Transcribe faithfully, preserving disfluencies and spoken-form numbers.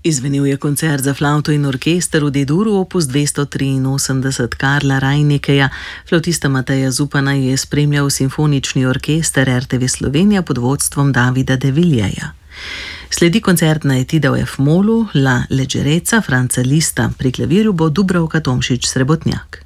Izvenil je koncert za flavto in orkester v D-duru opus dvesto triinosemdeset Karla Reineckeja. Flavtista Mateja Zupana je spremljal simfonični orkester R T V Slovenija pod vodstvom Davida de Villiers. Sledi koncertna etida v F-molu La Leggerezza Franca Lista. Pri klavirju bo Dubravka Tomšič Srebotnjak.